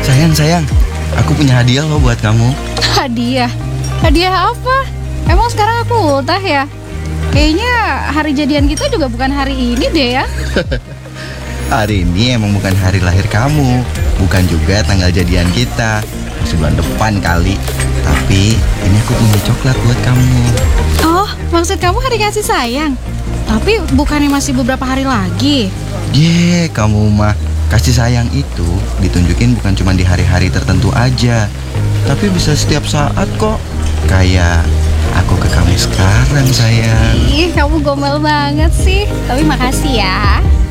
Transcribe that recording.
Sayang, aku punya hadiah loh buat kamu. Hadiah? Hadiah apa? Emang sekarang aku ultah ya? Kayaknya hari jadian kita juga bukan hari ini deh ya. Hari ini emang bukan hari lahir kamu, bukan juga tanggal jadian kita. Masih bulan depan kali. Tapi ini aku punya coklat buat kamu. Oh, maksud kamu hari kasih sayang? Tapi bukannya masih beberapa hari lagi? Kamu mah. Kasih sayang itu ditunjukin bukan cuma di hari-hari tertentu aja, tapi bisa setiap saat kok. Kayak aku ke kamu sekarang, sayang. Ih, kamu gombal banget sih. Tapi makasih ya.